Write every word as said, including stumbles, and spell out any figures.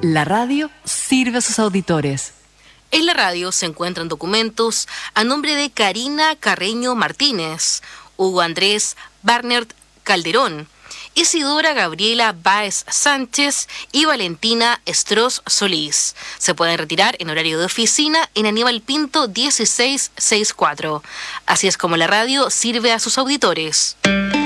La radio sirve a sus auditores. En la radio se encuentran documentos a nombre de Karina Carreño Martínez, Hugo Andrés Barnert Calderón, Isidora Gabriela Báez Sánchez y Valentina Estros Solís. Se pueden retirar en horario de oficina en Aníbal Pinto dieciséis sesenta y cuatro. Así es como la radio sirve a sus auditores.